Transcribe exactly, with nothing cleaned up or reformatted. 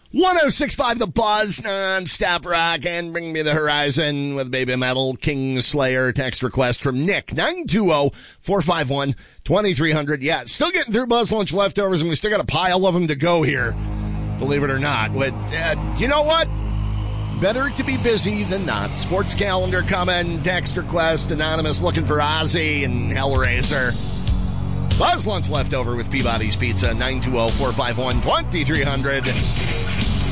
one oh six point five The Buzz, non-stop rock, and Bring Me the Horizon with Baby Metal, Kingslayer. Text request from Nick, nine two zero, four five one, two three zero zero. Yeah, still getting through Buzz Lunch leftovers, and we still got a pile of them to go here, believe it or not. But uh, you know what? Better to be busy than not. Sports calendar coming, text request, anonymous looking for Ozzy and Hellraiser. Buzz Lunch leftover with Peabody's Pizza, nine two zero, four five one, two three zero zero.